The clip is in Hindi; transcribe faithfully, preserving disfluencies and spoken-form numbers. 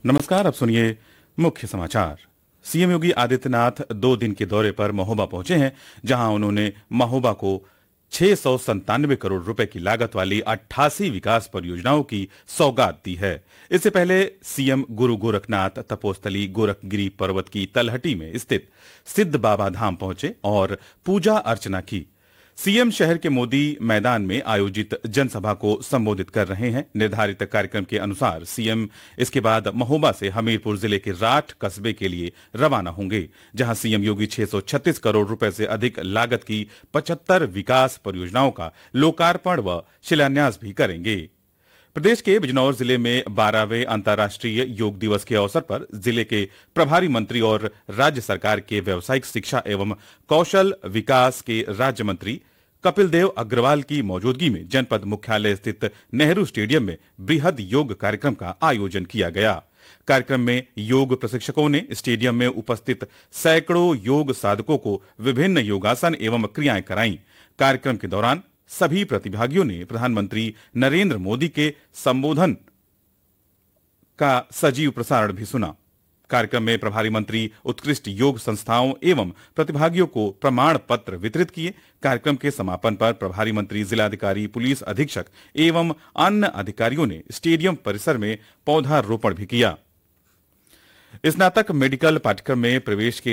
नमस्कार, अब सुनिए मुख्य समाचार। सीएम योगी आदित्यनाथ दो दिन के दौरे पर महोबा पहुंचे हैं, जहां उन्होंने महोबा को छह सौ संतानवे करोड़ रुपए की लागत वाली अट्ठासी विकास परियोजनाओं की सौगात दी है। इससे पहले सीएम गुरु गोरखनाथ तपोस्थली गोरखगिरी पर्वत की तलहटी में स्थित सिद्ध बाबा धाम पहुंचे और पूजा अर्चना की। सीएम शहर के मोदी मैदान में आयोजित जनसभा को संबोधित कर रहे हैं। निर्धारित कार्यक्रम के अनुसार सीएम इसके बाद महोबा से हमीरपुर जिले के राठ कस्बे के लिए रवाना होंगे, जहां सीएम योगी छह सौ छत्तीस करोड़ रुपए से अधिक लागत की पचहत्तर विकास परियोजनाओं का लोकार्पण व शिलान्यास भी करेंगे। प्रदेश के बिजनौर जिले में बारहवें अंतर्राष्ट्रीय योग दिवस के अवसर पर जिले के प्रभारी मंत्री और राज्य सरकार के व्यावसायिक शिक्षा एवं कौशल विकास के राज्य मंत्री कपिल देव अग्रवाल की मौजूदगी में जनपद मुख्यालय स्थित नेहरू स्टेडियम में बृहद योग कार्यक्रम का आयोजन किया गया। कार्यक्रम में योग प्रशिक्षकों ने स्टेडियम में उपस्थित सैकड़ों योग साधकों को विभिन्न योगासन एवं क्रियाएं कराईं। कार्यक्रम के दौरान सभी प्रतिभागियों ने प्रधानमंत्री नरेंद्र मोदी के संबोधन का सजीव प्रसारण भी सुना। कार्यक्रम में प्रभारी मंत्री उत्कृष्ट योग संस्थाओं एवं प्रतिभागियों को प्रमाण पत्र वितरित किए। कार्यक्रम के समापन पर प्रभारी मंत्री, जिलाधिकारी, पुलिस अधीक्षक एवं अन्य अधिकारियों ने स्टेडियम परिसर में पौधारोपण भी किया। स्नातक मेडिकल पाठ्यक्रम में प्रवेश के